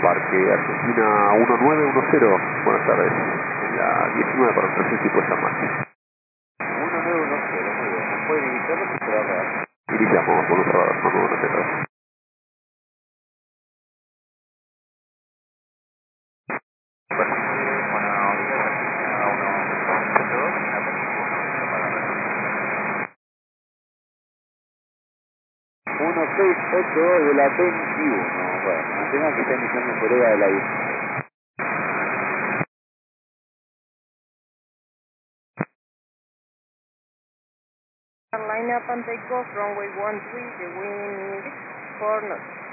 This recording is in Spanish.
Embarque Argentina 1910, buenas tardes. En la 19 para un y puesta en marcha. 1910, muy bien. ¿Nos puede iniciar o superar? Iniciamos con un radar 1910. Uno 682 de la 21. Bueno, mantenga que está iniciando un colega de la 10. Line up and take off, runway 13, the wind is 4 knots.